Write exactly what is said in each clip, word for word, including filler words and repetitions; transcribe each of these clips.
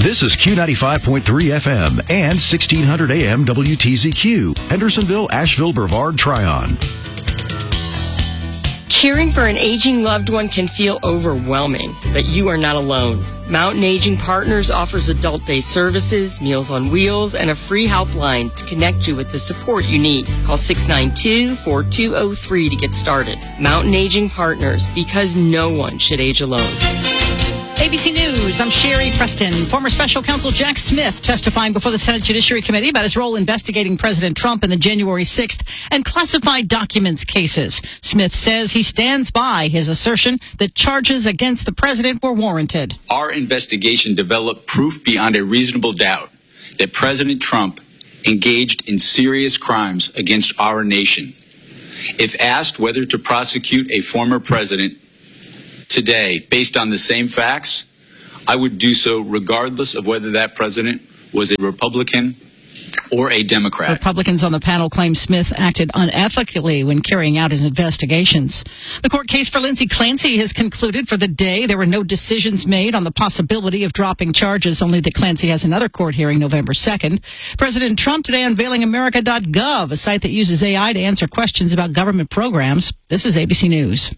This is Q ninety-five point three F M and sixteen hundred A M W T Z Q, Hendersonville, Asheville, Brevard, Tryon. Caring for an aging loved one can feel overwhelming, but you are not alone. Mountain Aging Partners offers adult day services, Meals on Wheels, and a free helpline to connect you with the support you need. Call six nine two, four two zero three to get started. Mountain Aging Partners, because no one should age alone. A B C News, I'm Sherry Preston. Former Special Counsel Jack Smith testifying before the Senate Judiciary Committee about his role investigating President Trump in the January sixth and classified documents cases. Smith says he stands by his assertion that charges against the president were warranted. Our investigation developed proof beyond a reasonable doubt that President Trump engaged in serious crimes against our nation. If asked whether to prosecute a former president today, based on the same facts, I would do so regardless of whether that president was a Republican or a Democrat. Republicans on the panel claim Smith acted unethically when carrying out his investigations. The court case for Lindsey Clancy has concluded for the day. There were no decisions made on the possibility of dropping charges, only that Clancy has another court hearing November second. President Trump today unveiling America dot gov, a site that uses A I to answer questions about government programs. This is A B C News.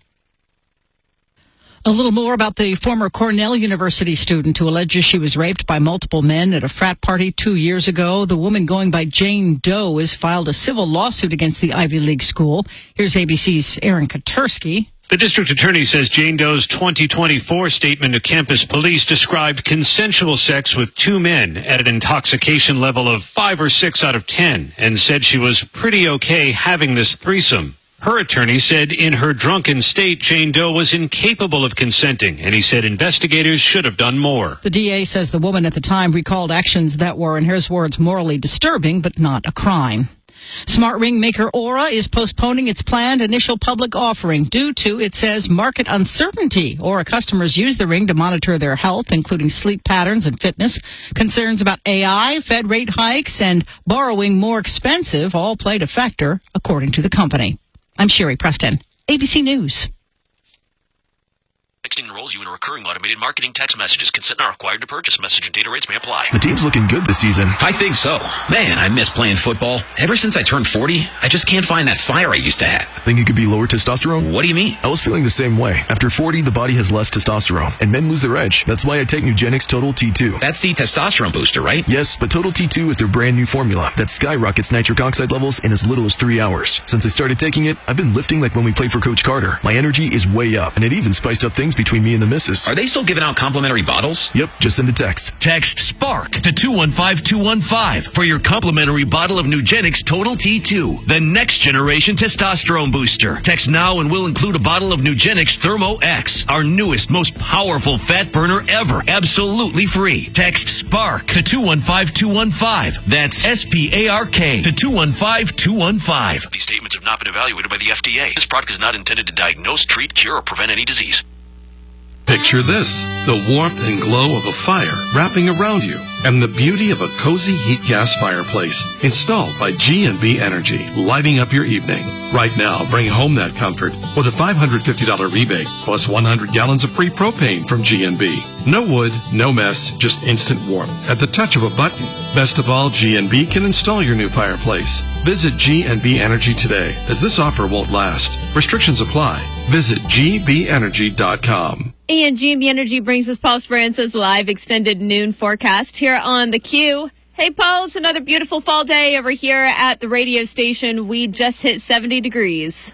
A little more about the former Cornell University student who alleges she was raped by multiple men at a frat party two years ago. The woman going by Jane Doe has filed a civil lawsuit against the Ivy League school. Here's A B C's Aaron Katursky. The district attorney says Jane Doe's twenty twenty-four statement to campus police described consensual sex with two men at an intoxication level of five or six out of ten and said she was pretty okay having this threesome. Her attorney said in her drunken state, Jane Doe was incapable of consenting, and he said investigators should have done more. The D A says the woman at the time recalled actions that were, in his words, morally disturbing, but not a crime. Smart ring maker Aura is postponing its planned initial public offering due to, it says, market uncertainty. Aura customers use the ring to monitor their health, including sleep patterns and fitness. Concerns about A I, Fed rate hikes, and borrowing more expensive all played a factor, according to the company. I'm Sherry Preston, A B C News. Texting enrolls you in a recurring automated marketing text messages. Consent not required to purchase. Message and data rates may apply. The team's looking good this season. I think so. Man, I miss playing football. Ever since I turned forty, I just can't find that fire I used to have. Think it could be lower testosterone? What do you mean? I was feeling the same way. After forty, the body has less testosterone, and men lose their edge. That's why I take Nugenix Total T two. That's the testosterone booster, right? Yes, but Total T two is their brand new formula that skyrockets nitric oxide levels in as little as three hours. Since I started taking it, I've been lifting like when we played for Coach Carter. My energy is way up, and it even spiced up things between me and the missus. Are they still giving out complimentary bottles? Yep, just send a text. Text SPARK to two one five two one five for your complimentary bottle of Nugenix Total T two, the next generation testosterone booster. Text now and we'll include a bottle of Nugenix Thermo X, our newest, most powerful fat burner ever, absolutely free. Text SPARK to two one five two one five. That's S P A R K to two one five two one five. These statements have not been evaluated by the F D A. This product is not intended to diagnose, treat, cure, or prevent any disease. Picture this, the warmth and glow of a fire wrapping around you, and the beauty of a cozy heat gas fireplace installed by G and B Energy, lighting up your evening. Right now, bring home that comfort with a five hundred fifty dollars rebate plus one hundred gallons of free propane from G and B. No wood, no mess, just instant warmth at the touch of a button. Best of all, G and B can install your new fireplace. Visit G and B Energy today, as this offer won't last. Restrictions apply. Visit G B energy dot com. And G and B Energy brings us Paul Speranza's live extended noon forecast here on the Q. Hey, Paul, it's another beautiful fall day over here at the radio station. We just hit seventy degrees.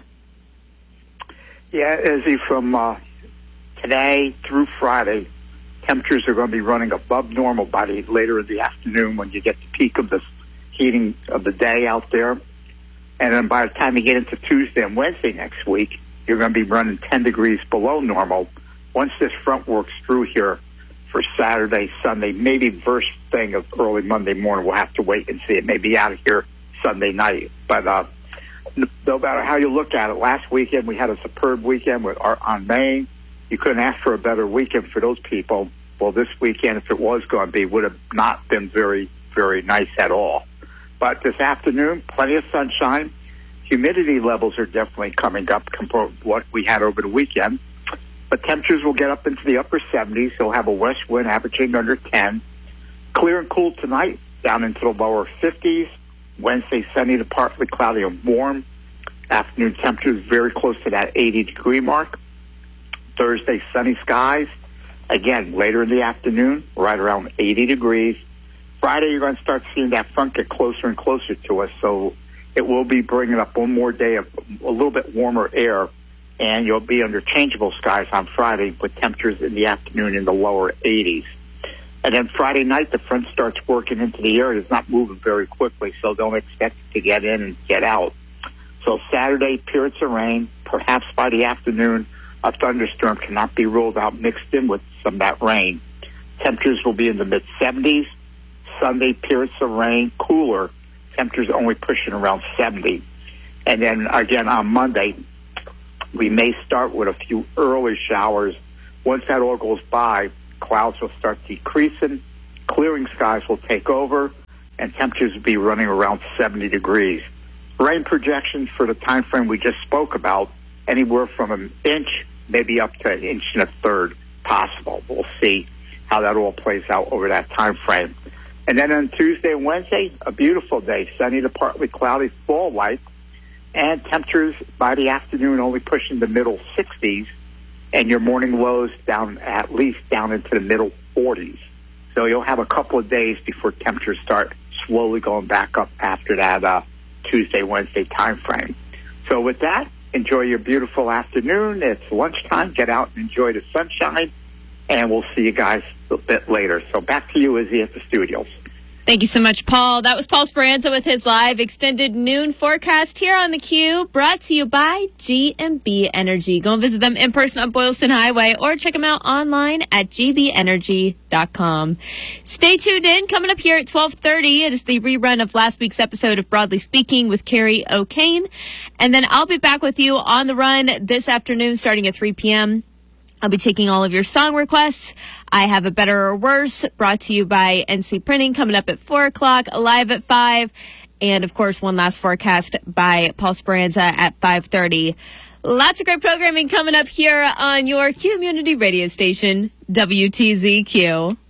Yeah, Izzy, from uh, today through Friday, temperatures are going to be running above normal by the, later in the afternoon when you get the peak of the heating of the day out there. And then by the time you get into Tuesday and Wednesday next week, you're going to be running ten degrees below normal. Once this front works through here for Saturday, Sunday, maybe first thing of early Monday morning, we'll have to wait and see. It may be out of here Sunday night. But uh, no matter how you look at it, last weekend we had a superb weekend with our, on Maine. You couldn't ask for a better weekend for those people. Well, this weekend, if it was going to be, would have not been very, very nice at all. But this afternoon, plenty of sunshine. Humidity levels are definitely coming up compared to what we had over the weekend. But temperatures will get up into the upper seventies. They'll have a west wind averaging under ten. Clear and cool tonight, down into the lower fifties. Wednesday, sunny to partly cloudy and warm. Afternoon temperatures very close to that eighty degree mark. Thursday, sunny skies. Again, later in the afternoon, right around eighty degrees. Friday, you're going to start seeing that front get closer and closer to us, so it will be bringing up one more day of a little bit warmer air, and you'll be under changeable skies on Friday with temperatures in the afternoon in the lower eighties. And then Friday night, the front starts working into the area. It's not moving very quickly, so don't expect it to get in and get out. So Saturday, periods of rain, perhaps by the afternoon, a thunderstorm cannot be ruled out mixed in with some of that rain. Temperatures will be in the mid-seventies. Sunday, periods of rain, cooler. Temperatures only pushing around seventy. And then again on Monday, we may start with a few early showers. Once that all goes by, clouds will start decreasing, clearing skies will take over, and temperatures will be running around seventy degrees. Rain projections for the time frame we just spoke about, anywhere from an inch, maybe up to an inch and a third possible. We'll see how that all plays out over that time frame. And then on Tuesday and Wednesday, a beautiful day, sunny to partly cloudy, fall-like, and temperatures by the afternoon only pushing the middle sixties, and your morning lows down at least down into the middle forties. So you'll have a couple of days before temperatures start slowly going back up after that uh, Tuesday, Wednesday time frame. So with that, enjoy your beautiful afternoon. It's lunchtime. Get out and enjoy the sunshine, and we'll see you guys a bit later. So back to you, Izzy, at the studios. Thank you so much, Paul. That was Paul Speranza with his live extended noon forecast here on theCUBE, brought to you by G and B Energy. Go and visit them in person on Boylston Highway or check them out online at g b energy dot com. Stay tuned in. Coming up here at twelve thirty, it is the rerun of last week's episode of Broadly Speaking with Carrie O'Kane. And then I'll be back with you on the run this afternoon starting at three p.m. I'll be taking all of your song requests. I have a Better or Worse brought to you by N C Printing coming up at four o'clock, live at five. And, of course, one last forecast by Paul Speranza at five thirty. Lots of great programming coming up here on your community radio station, W T Z Q.